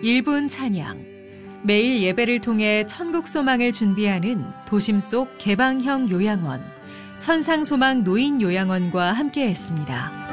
1분 찬양. 매일 예배를 통해 천국 소망을 준비하는 도심 속 개방형 요양원, 천상소망 노인 요양원과 함께했습니다.